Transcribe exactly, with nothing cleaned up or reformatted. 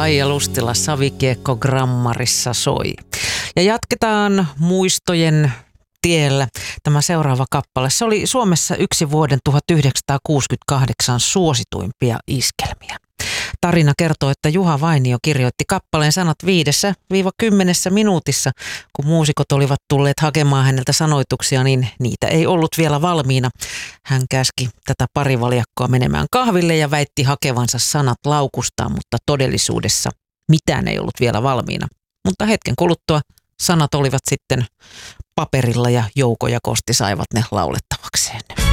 Aija Lustila Savikiekko Grammarissa soi. Ja jatketaan muistojen tiellä. Tämä seuraava kappale, se oli Suomessa yksi vuoden tuhatyhdeksänsataakuusikymmentäkahdeksan suosituimpia iskelmiä. Tarina kertoo, että Juha Vainio kirjoitti kappaleen sanat viidessä viiva kymmenessä minuutissa. Kun muusikot olivat tulleet hakemaan häneltä sanoituksia, niin niitä ei ollut vielä valmiina. Hän käski tätä parivaljakkoa menemään kahville ja väitti hakevansa sanat laukustaan, mutta todellisuudessa mitään ei ollut vielä valmiina. Mutta hetken kuluttua sanat olivat sitten paperilla ja Jouko ja Kosti saivat ne laulettavakseen.